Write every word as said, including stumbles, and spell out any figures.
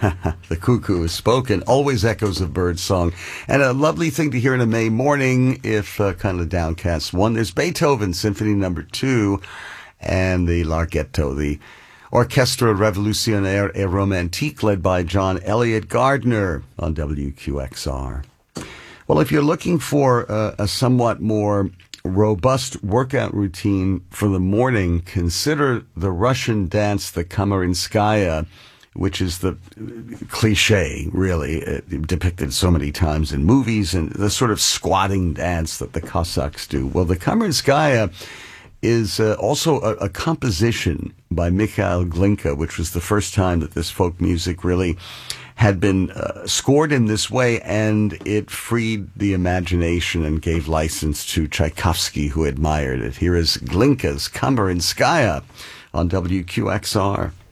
The cuckoo has spoken. Always echoes of bird song. And a lovely thing to hear in a May morning, if uh, kind of downcast one. There's Beethoven, Symphony Number Two, and the Larghetto, the Orchestra Revolutionnaire et Romantique, led by John Elliott Gardner on W Q X R. Well, if you're looking for uh, a somewhat more robust workout routine for the morning, consider the Russian dance, the Kamarinskaya, which is the cliche, really, uh, depicted so many times in movies, and the sort of squatting dance that the Cossacks do. Well, the Kamarinskaya is uh, also a, a composition by Mikhail Glinka, which was the first time that this folk music really had been uh, scored in this way, and it freed the imagination and gave license to Tchaikovsky, who admired it. Here is Glinka's Kamarinskaya on W Q X R.